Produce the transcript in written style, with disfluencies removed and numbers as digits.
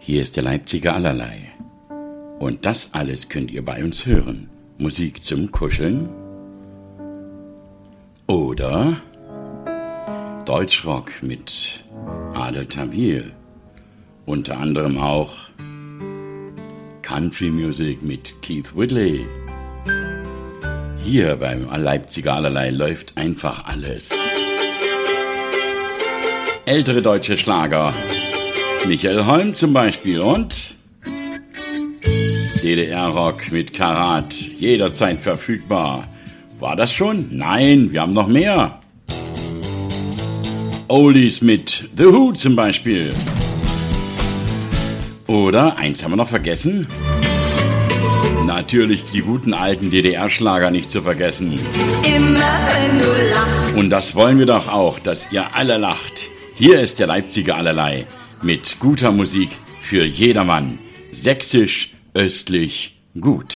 Hier ist der Leipziger Allerlei. Und das alles könnt ihr bei uns hören. Musik zum Kuscheln oder Deutschrock mit Adel Tawil. Unter anderem auch Country Music mit Keith Whitley. Hier beim Leipziger Allerlei läuft einfach alles. Ältere deutsche Schlager. Michael Holm zum Beispiel und DDR-Rock mit Karat, jederzeit verfügbar. War das schon? Nein, wir haben noch mehr. Oldies mit The Who zum Beispiel. Oder, eins haben wir noch vergessen. Natürlich die guten alten DDR-Schlager nicht zu vergessen. Immer wenn du lachst. Und das wollen wir doch auch, dass ihr alle lacht. Hier ist der Leipziger Allerlei. Mit guter Musik für jedermann. Sächsisch, östlich, gut.